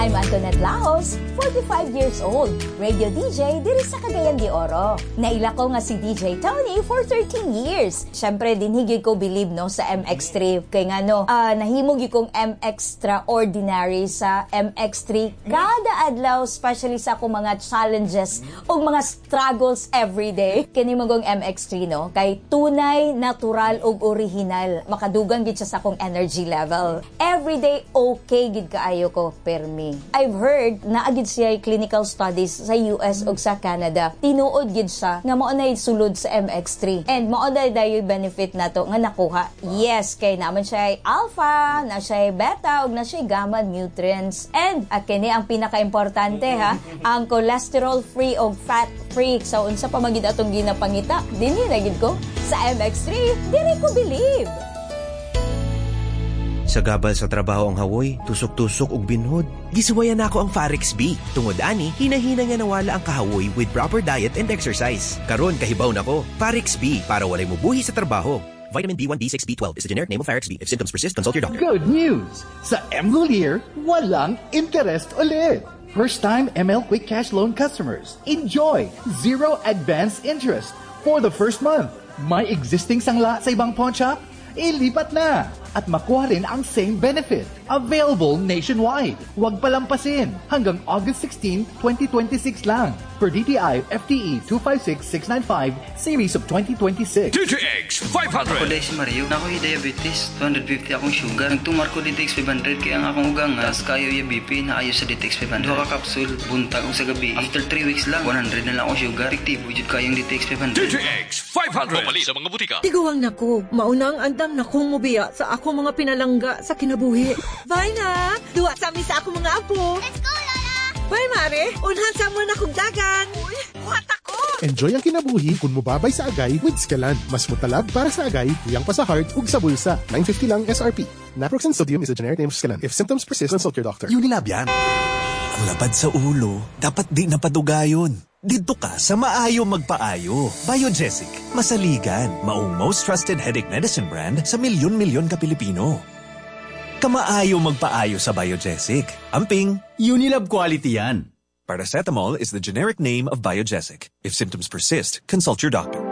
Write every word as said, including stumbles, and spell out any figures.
I'm Antoinette Laos, forty-five years old, radio D J diri sa Cagayan de Oro. Naila ko nga si D J Tony for thirteen years. Syempre, dinhigid ko believe no sa M X three. Kaya nga no, uh, nahimog kong M Extraordinary sa M X three. Kada adlaw, especially sa akong mga challenges o mga struggles everyday. Kini mo gong M X three no, kay tunay, natural ug original. Makadugang gid siya sa akong energy level. Everyday okay gid kaayo ko permi. I've heard na agid siya clinical studies sa U S ug sa Canada. Tinuod gid siya nga mao nay sulod sa M X three. And mao day dayoy benefit nato nga nakuha. Yes, kay naman siya alpha, na siya beta ug na siya gamma nutrients. And uh, kini ang pinaka-importante ha, ang cholesterol free ug fat free. So unsa pa magid atong ginapangita? Dinhi na gid ko sa M X three. Diri ko believe. Sa gabal sa trabaho ang hawoy, tusok-tusok ug binhod. Gisuwayan nako ang Farex B. Tungod ani, hinahina nga nawala ang kahawoy with proper diet and exercise. Karon kahibaw nako, Farex B para walay mubuhi sa trabaho. Vitamin B one, B six, B twelve is the generic name of Farex B. If symptoms persist, consult your doctor. Good news! Sa M-Lulier, walang interest ulit. First-time M L Quick Cash Loan customers, enjoy zero advance interest for the first month. May existing sangla sa ibang pawn shop? Ilipat na at makuha rin ang same benefit. Available nationwide. Huwag palampasin. Hanggang August sixteenth, twenty twenty-six lang. Per D T I F T E two five six six nine five Series of twenty twenty-six. D T X five hundred. Ako dahil si Mario, na ako'y diabetes. two fifty akong sugar. Nagtumar ko D T X five hundred kaya ang akong ugang as kayo yung B P na ayo sa D T X five hundred. Dua ka kapsul, buntag o sa gabi. After three weeks lang, one hundred na lang akong sugar. Effective, wujud kayong D T X five hundred. D T X five hundred. Pumali sa mga butika. Tiguang nako, maunang andam na kong mubiya sa ako mga pinalangga sa kinabuhi. Bye na! Duwa sa amin sa ako mga apo. Let's go, Lola! Bye, Mare! Unhan sa mo na kong dagan. Uy, buhat ako! Enjoy ang kinabuhi kung mubabay sa agay with Scalan. Mas mutalab para sa agay, tuyang pa sa heart ug sa bulsa. nine fifty lang S R P. Naproxen sodium is a generic name of Scalan. If symptoms persist, consult your doctor. Unilab yan. Ang lapad sa ulo, dapat di napadugayon. Dito ka sa maayo magpaayo. Biogesic, masaligan, maong most trusted headache medicine brand sa milyon-milyon ka Pilipino. Kamaayo magpaayo sa Biogesic. Amping, Unilab quality yan. Paracetamol is the generic name of Biogesic. If symptoms persist, consult your doctor.